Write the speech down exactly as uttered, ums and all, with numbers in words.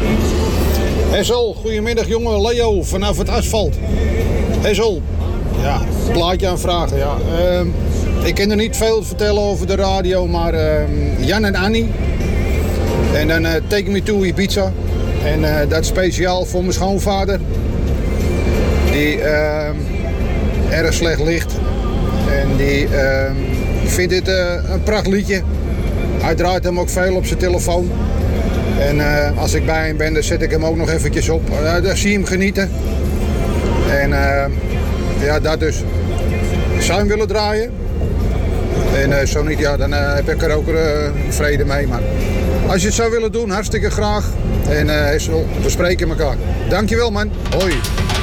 Hessel, goedemiddag jongen, Leo vanaf het asfalt. Hessel, ja, plaatje aanvragen, ja. Uh, ik kan er niet veel vertellen over de radio, maar uh, Jan en Annie. En dan uh, Take Me To Ibiza. En uh, dat speciaal voor mijn schoonvader. Die uh, erg slecht ligt. En die uh, vindt dit uh, een pracht liedje. Hij draait hem ook veel op zijn telefoon. En uh, als ik bij hem ben, dan zet ik hem ook nog eventjes op. Uh, dan zie je hem genieten. En uh, ja, dat dus. Zou je hem willen draaien? En uh, zo niet, ja, dan uh, heb ik er ook uh, vrede mee. Maar als je het zou willen doen, hartstikke graag. En uh, we spreken elkaar. Dankjewel man. Hoi.